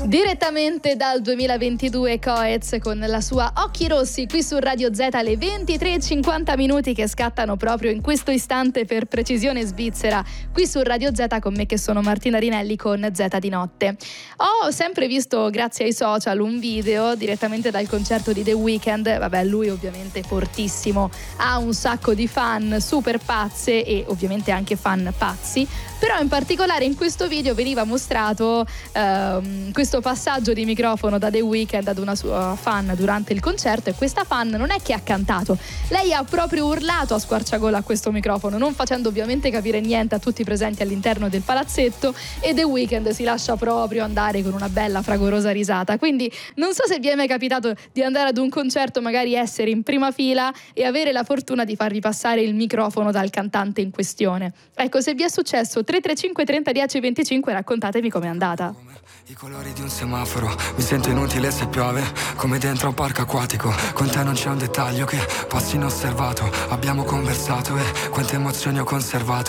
Direttamente dal 2022 Coez con la sua Occhi Rossi qui su Radio Z alle 23:50 che scattano proprio in questo istante per precisione svizzera qui su Radio Z con me che sono Martina Rinelli con Z di notte. Ho sempre visto grazie ai social un video direttamente dal concerto di The Weeknd. Vabbè, lui ovviamente fortissimo, ha un sacco di fan super pazze e ovviamente anche fan pazzi, però in particolare in questo video veniva mostrato questo passaggio di microfono da The Weeknd ad una sua fan durante il concerto, e questa fan non è che ha cantato, lei ha proprio urlato a squarciagola a questo microfono, non facendo ovviamente capire niente a tutti i presenti all'interno del palazzetto, e The Weeknd si lascia proprio andare con una bella fragorosa risata. Quindi non so se vi è mai capitato di andare ad un concerto, magari essere in prima fila e avere la fortuna di farvi passare il microfono dal cantante in questione. Ecco, se vi è successo, 335 30 10 25, raccontatemi com'è andata. I colori di un semaforo, mi sento inutile se piove, come dentro un parco acquatico. Con te non c'è un dettaglio che passi inosservato. Abbiamo conversato e quante emozioni ho conservato.